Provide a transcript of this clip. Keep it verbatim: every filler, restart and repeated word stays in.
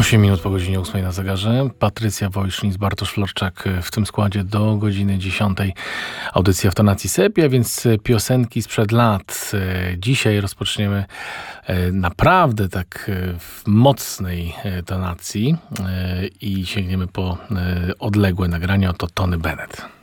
osiem minut po godzinie ósmej na zegarze. Patrycja Wojsznic, Bartosz Florczak w tym składzie do godziny dziesiątej. Audycja w tonacji sepia, więc piosenki sprzed lat. Dzisiaj rozpoczniemy naprawdę tak w mocnej tonacji i sięgniemy po odległe nagrania. Oto Tony Bennett.